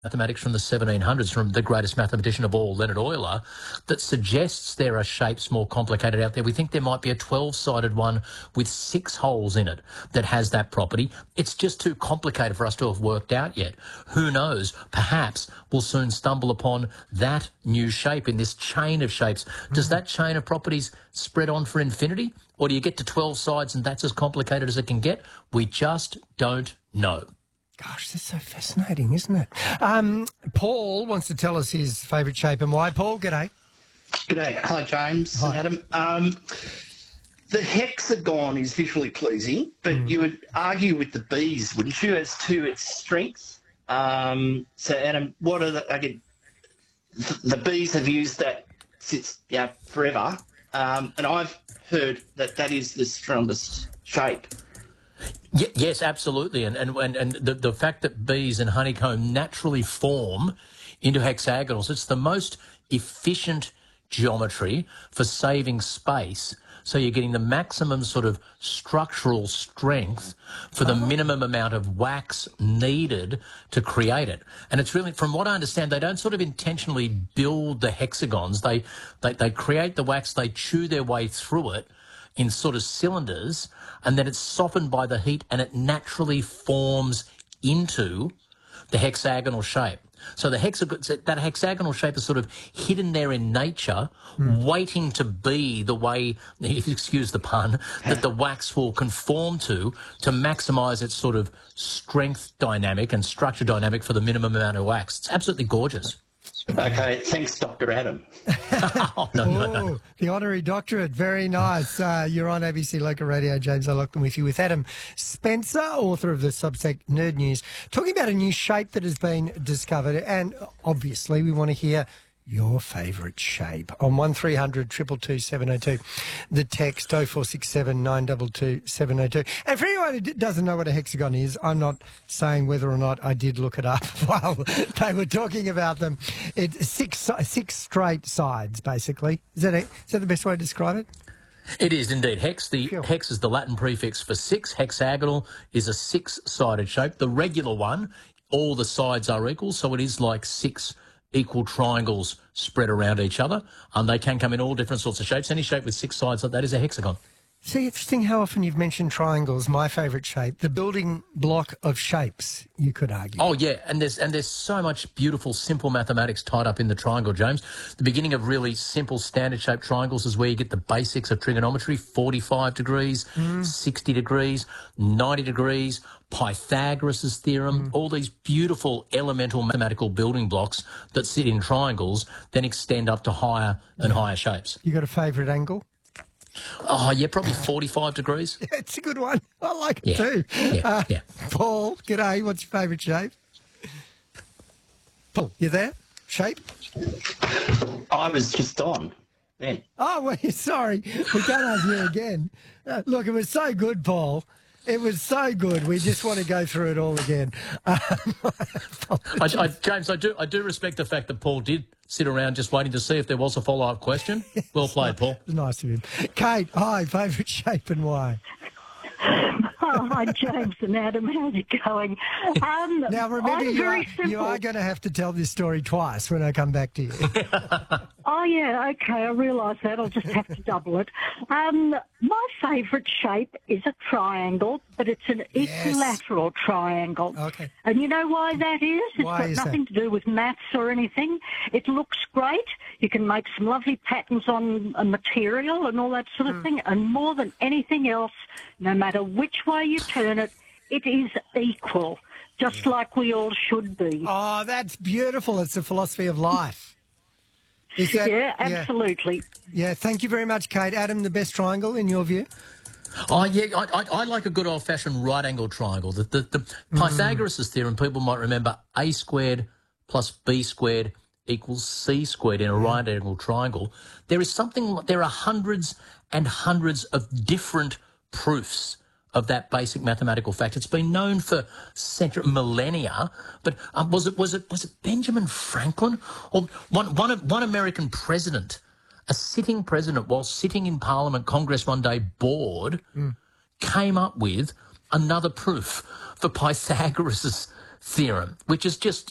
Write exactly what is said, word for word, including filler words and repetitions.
mathematics from the seventeen hundreds from the greatest mathematician of all, Leonard Euler, that suggests there are shapes more complicated out there. We think there might be a twelve-sided one with six holes in it that has that property. It's just too complicated for us to have worked out yet. Who knows? Perhaps we'll soon stumble upon that new shape in this chain of shapes. Does that chain of properties spread on for infinity? Or do you get to twelve sides and that's as complicated as it can get? We just don't know. Gosh, that's so fascinating, isn't it? Um, Paul wants to tell us his favourite shape and why. Paul, g'day. G'day. Hi, James Hi. and Adam. Um, the hexagon is visually pleasing, but mm. you would argue with the bees, wouldn't you, as to its strength? Um, so, Adam, what are the... Again, the, the bees have used that since, yeah, forever, um, and I've heard that that is the strongest shape. Y yes, absolutely. And, and, and, and the, the fact that bees and honeycomb naturally form into hexagonals, it's the most efficient geometry for saving space. So you're getting the maximum sort of structural strength for the minimum amount of wax needed to create it. And it's really, from what I understand, they don't sort of intentionally build the hexagons. They, they, they create the wax, they chew their way through it in sort of cylinders, and then it's softened by the heat and it naturally forms into the hexagonal shape. So the hexagon, that hexagonal shape is sort of hidden there in nature, mm. waiting to be the way, if you excuse the pun, that the wax will conform to, to maximise its sort of strength dynamic and structure dynamic for the minimum amount of wax. It's absolutely gorgeous. Okay, thanks, Doctor Adam. oh, no, no, no. Ooh, the honorary doctorate, very nice. Uh, you're on A B C Local Radio. James O'Loughlin with you with Adam Spencer, author of the Substack Nerd News, talking about a new shape that has been discovered. And obviously we want to hear your favourite shape on one three hundred two two two seven oh two. The text oh four six seven nine two two seven oh two. And for anyone who doesn't know what a hexagon is, I'm not saying whether or not I did look it up while they were talking about them. It's six six straight sides, basically. Is that it? Is that the best way to describe it? It is indeed. Hex, the Sure. hex is the Latin prefix for six. Hexagonal is a six-sided shape. The regular one, all the sides are equal, so it is like six equal triangles spread around each other. Um, they can come in all different sorts of shapes. Any shape with six sides like that is a hexagon. See, interesting how often you've mentioned triangles, my favourite shape, the building block of shapes, you could argue. Oh, yeah, and there's and there's so much beautiful, simple mathematics tied up in the triangle, James. The beginning of really simple, standard-shaped triangles is where you get the basics of trigonometry, forty-five degrees, mm. sixty degrees, ninety degrees, Pythagoras' theorem, mm. all these beautiful elemental mathematical building blocks that sit in triangles, then extend up to higher and yeah. higher shapes. You got a favourite angle? Oh, yeah, probably forty-five degrees. Yeah, it's a good one. I like it yeah. too. Yeah, uh, yeah. Paul, g'day. What's your favourite shape? Paul, you there? Shape? I was just on then. Oh, well, sorry. We can't ask you again. Uh, look, it was so good, Paul. It was so good. We just want to go through it all again. Um, I, I, James, I do I do respect the fact that Paul did sit around just waiting to see if there was a follow-up question. Well played, Paul. It was nice of him. Kate, hi, favourite shape and why? Oh, hi, James and Adam. How's it going? Um, now, remember, I'm you very are, simple. you are going to have to tell this story twice when I come back to you. Oh, yeah, okay, I realise that. I'll just have to double it. Um, my favourite shape is a triangle, but it's an Yes. equilateral triangle. Okay. And you know why that is? It's Why got is nothing that? to do with maths or anything. It looks great. You can make some lovely patterns on a material and all that sort of Mm. thing. And more than anything else, no matter which way you turn it, it is equal, just like we all should be. Oh, that's beautiful. It's the philosophy of life. Is that, Yeah, absolutely. Yeah. yeah, thank you very much, Kate. Adam, the best triangle in your view? Oh, yeah, I, I, I like a good old-fashioned right-angle triangle. The, the, the Pythagoras' theorem, people might remember, a squared plus b squared equals c squared in a right-angle triangle. There is something, there are hundreds and hundreds of different proofs of that basic mathematical fact. It's been known for centuries, millennia, but um, was it was it was it Benjamin Franklin or one one one American president, a sitting president, while sitting in Parliament, Congress one day, bored, mm. came up with another proof for Pythagoras' theorem, which is just